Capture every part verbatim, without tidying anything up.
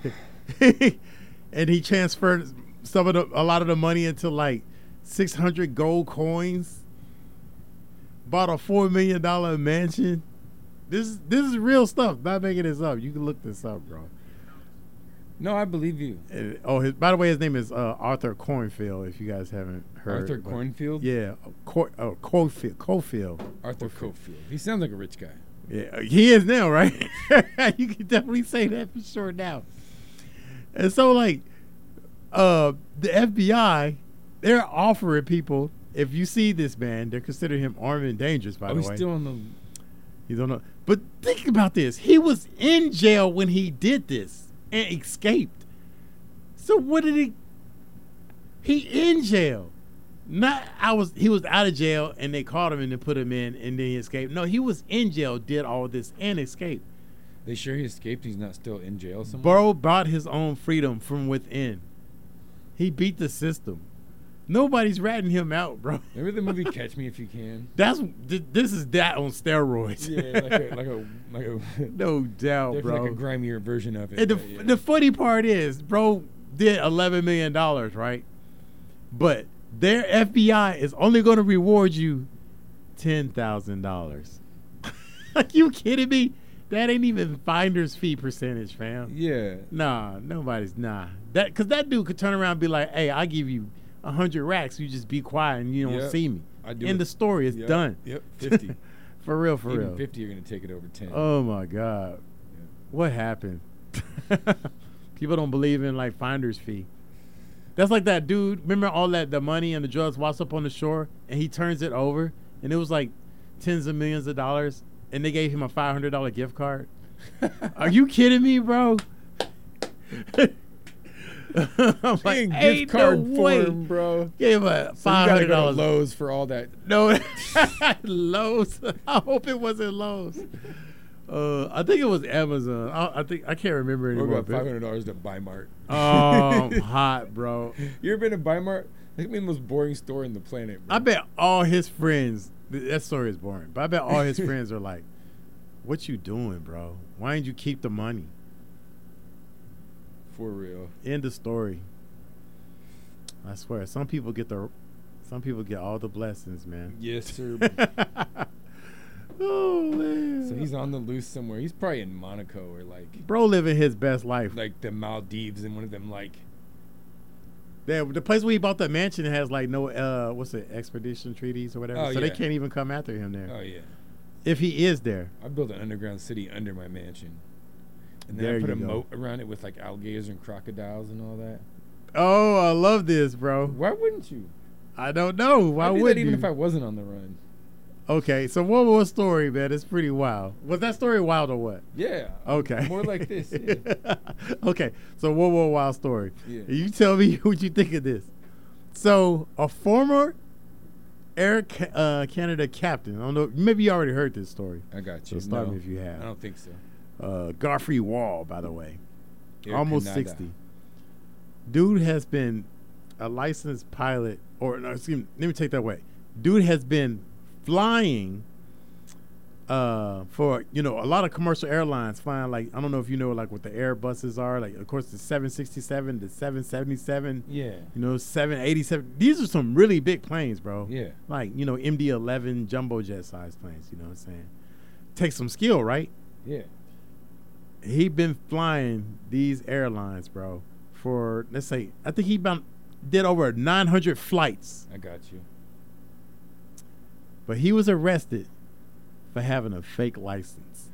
and he transferred some of the a lot of the money into like six hundred gold coins. Bought a four million dollar mansion. This this is real stuff. Not making this up. You can look this up, bro. No, I believe you. And, oh, his, by the way, his name is uh, Arthur Cornfield. If you guys haven't heard, Arthur but, Cornfield. Yeah, Cor, uh, Cofield. Cofield. Arthur Cofield. He sounds like a rich guy. Yeah, he is now, right? You can definitely say that for sure now. And so, like, uh, the F B I, they're offering people. If you see this man, they're considering him armed and dangerous. By oh, the he's way, still on the. He's on the. But think about this. He was in jail when he did this and escaped. So what did he? He in jail. Not I was. He was out of jail and they caught him and they put him in and then he escaped. No, he was in jail, did all this and escaped. They sure he escaped? He's not still in jail somewhere? Bro bought his own freedom from within. He beat the system. Nobody's ratting him out, bro. Remember the movie Catch Me If You Can? That's this is that on steroids. Yeah, like a like a like a no doubt, bro. Like a grimier version of it. And the yeah. the funny part is, bro did eleven million dollars, right? But their F B I is only going to reward you ten thousand dollars. Are you kidding me? That ain't even finder's fee percentage, fam. Yeah. Nah, nobody's nah. That because that dude could turn around and be like, "Hey, I give you a hundred racks. You just be quiet and you don't yep. see me." I do. End it. the story. It's yep. done. Yep. Fifty. For real. For Even real. Fifty. You're gonna take it over ten. Oh my God. Yep. What happened? People don't believe in like finder's fee. That's like that dude. Remember all that the money and the drugs washed up on the shore, and he turns it over, and it was like tens of millions of dollars, and they gave him a five hundred dollar gift card. Are you kidding me, bro? I'm like, gift card no for way. him, bro. Gave him a So five hundred dollars. go to Lowe's for all that. No, Lowe's. I hope it wasn't Lowe's. Uh, I think it was Amazon. I, I think I can't remember Or anymore. about five hundred dollars to Bi-Mart. Oh, I'm hot, bro. You ever been to Bi-Mart? That's the most boring store in the planet, bro. I bet all his friends. That story is boring, but I bet all his friends are like, "What you doing, bro? Why didn't you keep the money?" For real. End of story. I swear, some people get the, some people get all the blessings, man. Yes, sir. Oh man. So he's on the loose somewhere. He's probably in Monaco or like, bro, living his best life. like the Maldives and one of them like. Yeah, the place where he bought that mansion has like no, uh, what's it, expedition treaties or whatever. Oh, so yeah. they can't even come after him there. Oh yeah. If he is there. I built an underground city under my mansion, and then There I put you a go. moat around it with like alligators and crocodiles and all that. Oh, I love this, bro. Why wouldn't you? I don't know. Why I'd do would that even you? if I wasn't on the run? Okay, so one more story, man. It's pretty wild. Was that story wild or what? Yeah. Okay. More like this. Yeah. Okay, so one more wild story. Yeah. You tell me what you think of this. So, a former Air Ca- uh, Canada captain, I don't know, maybe you already heard this story. I got So you. stop No, me if you have. I don't think so. Uh, Godfrey Wall, by the way. Air Almost Canada. sixty. Dude has been a licensed pilot, or no, excuse me, let me take that away. Dude has been flying uh, for, you know, a lot of commercial airlines flying, like, I don't know if you know, like, what the Airbuses are. Like, of course, the seven sixty-seven, the seven seventy-seven, Yeah. you know, seven eighty-seven. These are some really big planes, bro. Yeah. Like, you know, M D eleven jumbo jet size planes, you know what I'm saying? Takes some skill, right? Yeah. He been flying these airlines, bro, for, let's say, I think he about did over nine hundred flights. I got you. But he was arrested for having a fake license.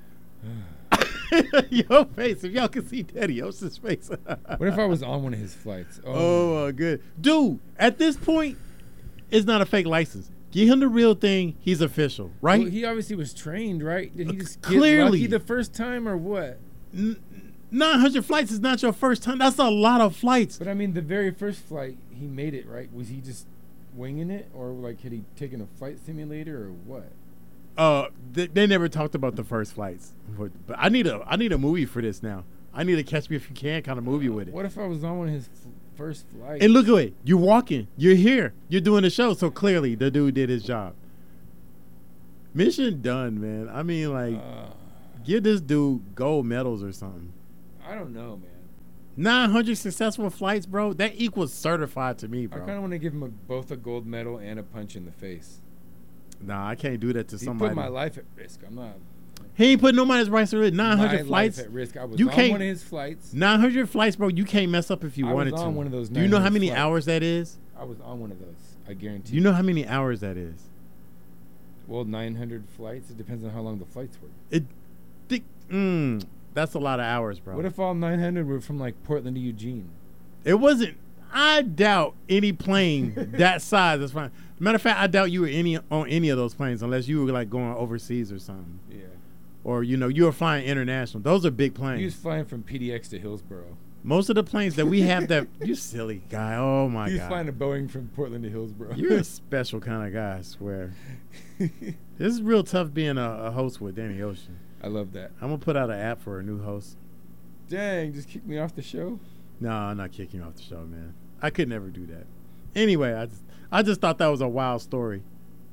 Your face, if y'all can see Daddy Ocean's face. What if I was on one of his flights? Oh, my good. Dude, at this point, it's not a fake license. Give him the real thing. He's official, right? Well, he obviously was trained, right? Did he just get Clearly. lucky the first time or what? N- nine hundred flights is not your first time. That's a lot of flights. But I mean, the very first flight, he made it, right? Was he just winging it? Or like, had he taken a flight simulator or what? Uh, they, they never talked about the first flights. But, but I need a I need a movie for this now. I need a Catch Me If You Can kind of movie with it. What if I was on one of his f- first flights? And look at it. You're walking. You're here. You're doing the show. So clearly the dude did his job. Mission done, man. I mean, like, Uh, give this dude gold medals or something. I don't know, man. nine hundred successful flights, bro. That equals certified to me, I bro. kind of want to give him a, both a gold medal and a punch in the face. Nah, I can't do that to He somebody. put my life at risk. I'm not. He ain't put nobody's rights at risk. nine hundred my flights. life at risk. I was You on can't- one of his flights. nine hundred flights, bro. You can't mess up if you I was wanted on to. one of those Do you know how nine hundred many flights. hours that is? I was on one of those. I guarantee. Do you know how many hours that is? Well, nine hundred flights. It depends on how long the flights were. It, thick, mm, that's a lot of hours, bro. What if all nine hundred were from like Portland to Eugene? It wasn't. I doubt any plane that size. That's fine. Matter of fact, I doubt you were any on any of those planes unless you were like going overseas or something, Yeah. or you know you were flying international. Those are big planes. He was flying from P D X to Hillsboro. Most Most of the planes that we have that you silly guy. Oh my he was god. flying a Boeing from Portland to Hillsboro. You're a special kind of guy, I swear. This is real tough being a, a host with Danny Ocean. I love that. I'm gonna put out an app for a new host. Dang, just kick me off the show. No, I'm not kicking you off the show, man. I could never do that. Anyway, I just I just thought that was a wild story.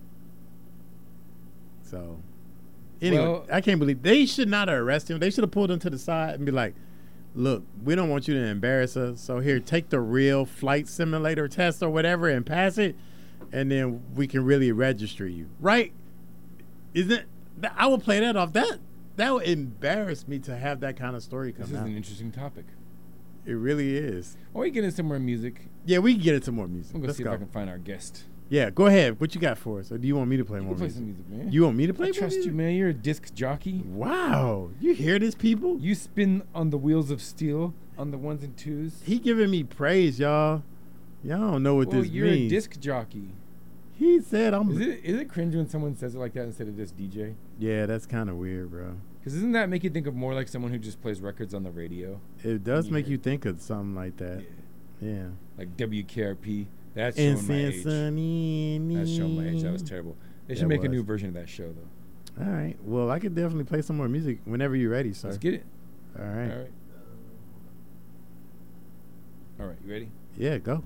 So, anyway, Well- I can't believe they should not have arrested him. They should have pulled him to the side and be like, "Look, we don't want you to embarrass us. So here, take the real flight simulator test or whatever and pass it, and then we can really register you." Right? Isn't that, I would play that off. That that would embarrass me to have that kind of story This come is out. an interesting topic. It really is. Or we get into some more music. Yeah, we can get into more music. I'm gonna Let's see go. if I can find our guest. Yeah, go ahead. What you got for us? Or do you want me to play You more can play music? some music, man. You want me to play I more trust music? you, man. You're a disc jockey. Wow. You hear this, people? You spin on the wheels of steel on the ones and twos. He giving me praise, y'all. Y'all don't know what Well, this you're means. a disc jockey. He said I'm... Is it is it cringe when someone says it like that instead of just D J? Yeah, that's kind of weird, bro. Because doesn't that make you think of more like someone who just plays records on the radio? It does Yeah. make you think of something like that. Yeah. Like W K R P. That's showing my age. That's showing my age. That was terrible. They should That make a was. new version of that show, though. All right. Well, I could definitely play some more music whenever you're ready, sir. Let's get it. All right. All right. All right. You ready? Yeah, go.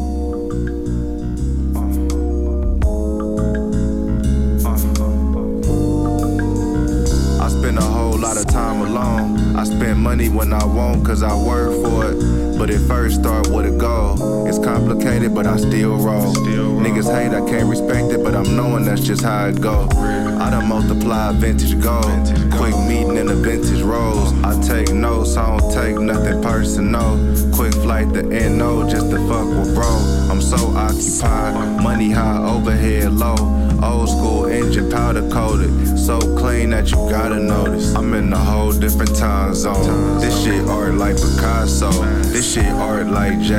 I spend a whole lot of time alone. I spend money when I want cause I work for it. But it first start with a goal. It's complicated but I still roll. Niggas hate, I can't respect it, but I'm knowing that's just how it go. I done multiply vintage gold. Quick meeting in the vintage rolls. I take notes, I don't take nothing personal. Quick flight to N O just to fuck with bro. I'm so occupied, money high, overhead low. Old school engine powder coated, so clean that you gotta notice. I'm in a whole different time zone. This shit art like Picasso. This shit art like J.